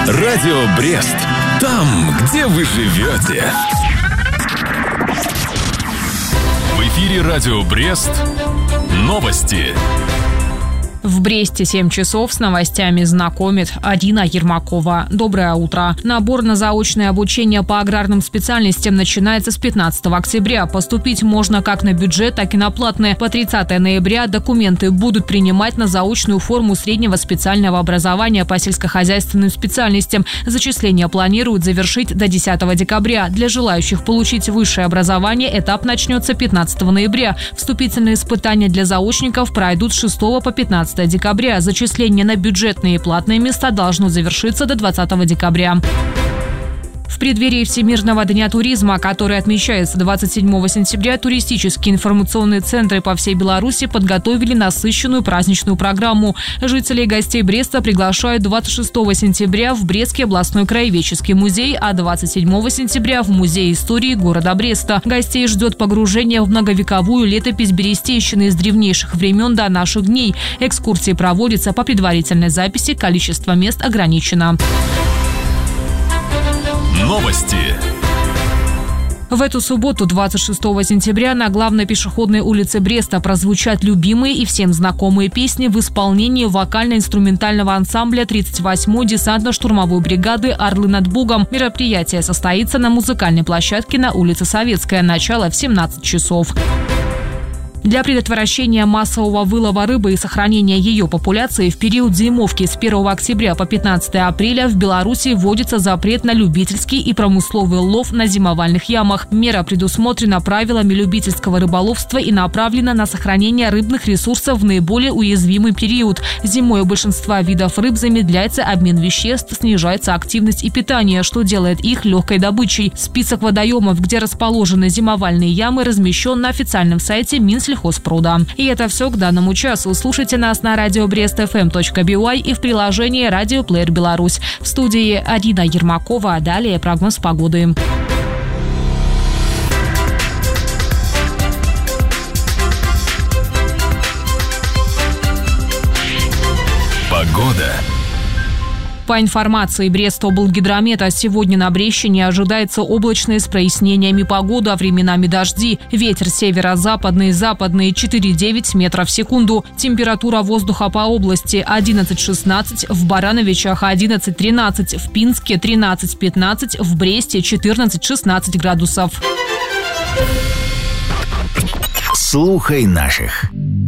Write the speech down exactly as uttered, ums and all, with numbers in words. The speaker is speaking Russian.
Радио Брест. Там, где вы живете. В эфире Радио Брест. Новости. В Бресте семь часов с новостями знакомит Арина Ермакова. Доброе утро. Набор на заочное обучение по аграрным специальностям начинается с пятнадцатого октября. Поступить можно как на бюджет, так и на платное. По тридцатого ноября документы будут принимать на заочную форму среднего специального образования по сельскохозяйственным специальностям. Зачисление планируют завершить до десятого декабря. Для желающих получить высшее образование этап начнется пятнадцатого ноября. Вступительные испытания для заочников пройдут с шестого по пятнадцатое декабря. Зачисление на бюджетные и платные места должно завершиться до двадцатого декабря. В преддверии Всемирного дня туризма, который отмечается двадцать седьмого сентября, туристические информационные центры по всей Беларуси подготовили насыщенную праздничную программу. Жителей и гостей Бреста приглашают двадцать шестого сентября в Брестский областной краеведческий музей, а двадцать седьмого сентября в Музей истории города Бреста. Гостей ждет погружение в многовековую летопись берестейщины с древнейших времен до наших дней. Экскурсии проводятся по предварительной записи, количество мест ограничено. Новости. В эту субботу, двадцать шестого сентября, на главной пешеходной улице Бреста прозвучат любимые и всем знакомые песни в исполнении вокально-инструментального ансамбля тридцать восьмой десантно-штурмовой бригады «Орлы над Бугом». Мероприятие состоится на музыкальной площадке на улице Советская. Начало в семнадцать часов. Для предотвращения массового вылова рыбы и сохранения ее популяции в период зимовки с первого октября по пятнадцатого апреля в Беларуси вводится запрет на любительский и промысловый лов на зимовальных ямах. Мера предусмотрена правилами любительского рыболовства и направлена на сохранение рыбных ресурсов в наиболее уязвимый период. Зимой у большинства видов рыб замедляется обмен веществ, снижается активность и питание, что делает их легкой добычей. Список водоемов, где расположены зимовальные ямы, размещен на официальном сайте Минсельхозпрода. И это все к данному часу. Слушайте нас на радио брест эф эм точка би уай и в приложении «Радио Плеер Беларусь». В студии Арина Ермакова. Далее прогноз погоды. Погода. По информации Брестоблгидромета, сегодня на Брещине ожидается облачная с прояснениями погода, а временами дожди. Ветер северо-западный, западный четыре-девять метров в секунду. Температура воздуха по области одиннадцать-шестнадцать, в Барановичах одиннадцать-тринадцать, в Пинске тринадцать-пятнадцать, в Бресте четырнадцать-шестнадцать градусов. Слухай наших.